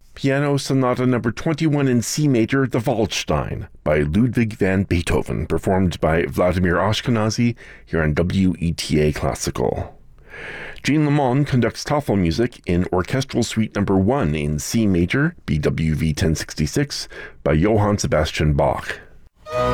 Piano Sonata Number 21 in C Major, The Waldstein, by Ludwig van Beethoven, performed by Vladimir Ashkenazy here on WETA Classical. Jean Lemon conducts Tafelmusik in Orchestral Suite Number 1 in C Major, BWV 1066, by Johann Sebastian Bach.